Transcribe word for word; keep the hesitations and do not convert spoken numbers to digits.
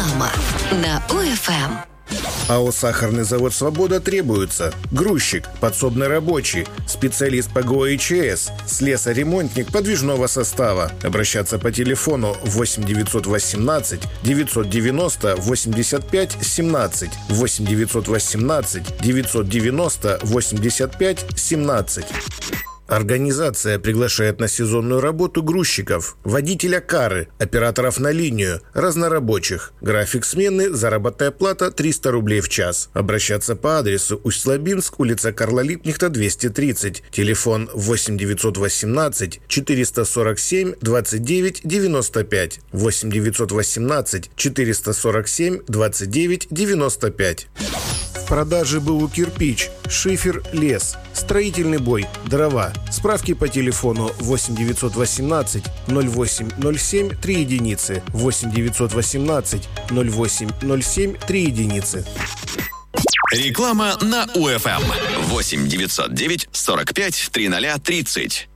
Реклама на УФМ. АО «Сахарный завод «Свобода» требуется грузчик, подсобный рабочий, специалист по ГО-ИЧС, слесарь-ремонтник подвижного состава. Обращаться по телефону восемь девятьсот восемнадцать девятьсот девяносто восемьдесят пять семнадцать, восемь девятьсот восемнадцать девятьсот девяносто восемьдесят пять семнадцать. Организация приглашает на сезонную работу грузчиков, водителя кары, операторов на линию, разнорабочих. График смены, заработная плата триста рублей в час. Обращаться по адресу Усть-Лабинск, улица Карла Липкнехта, двести тридцать. Телефон восемь девятьсот восемнадцать четыреста сорок семь двадцать девять девяносто пять. восемь девятьсот восемнадцать четыреста сорок семь двадцать девять девяносто пять. В продаже БУ «Кирпич», шифер, лес, строительный бой, дрова. Справки по телефону восемь девятьсот восемнадцать ноль восемь ноль семь три единицы, восемь девятьсот восемнадцать ноль восемь ноль семь три единицы. Реклама на УФМ. восемь девятьсот девять сорок пять тридцать тридцать.